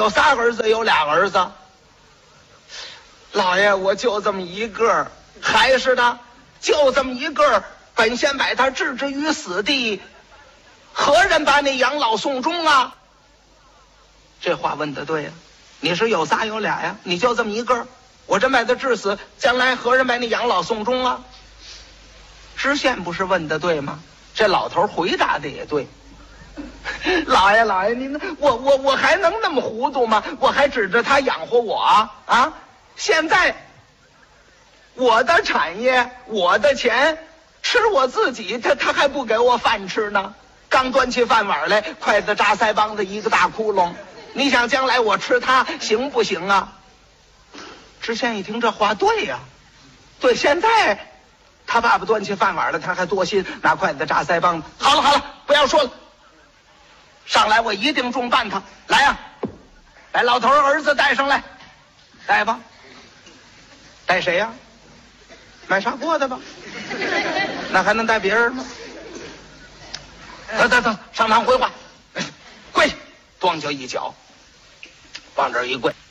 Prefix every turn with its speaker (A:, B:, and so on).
A: 有仨儿子，有俩儿子。老爷，我就这么一个，还是的，就这么一个，本先把他置之于死地，何人把你养老送终啊？这话问得对呀，你是有仨有俩呀，你就这么一个，我真把他治死，将来何人把你养老送终啊？知县不是问得对吗？这老头回答的也对。老爷，您我还能那么糊涂吗？我还指着他养活我啊？现在我的产业，我的钱，吃我自己，他还不给我饭吃呢。刚端起饭碗来，筷子扎腮帮子一个大窟窿。你想将来我吃它行不行啊？知县一听这话，对呀，对，现在他爸爸端起饭碗了，他还多心，拿筷子扎腮帮子。好了，不要说了，上来我一定重办他。来呀，把老头儿子带上来，带吧。带谁呀？买砂锅的吧？那还能带别人吗？走，上堂回话。跪下，咣就一脚，往这儿一跪。